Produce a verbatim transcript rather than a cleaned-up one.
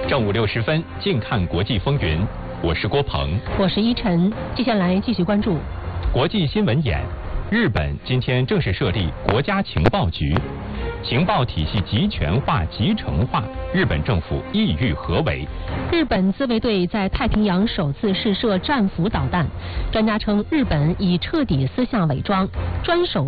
正午六时分，静看国际风云，我是郭鹏， 我是依晨。接下来继续关注国际新闻眼。日本今天正式设立国家情报局，情报体系集权化、集成化，日本政府意欲何为？ 日本自卫队在太平洋首次试射战斧导弹，专家称日本已彻底私下伪装，专守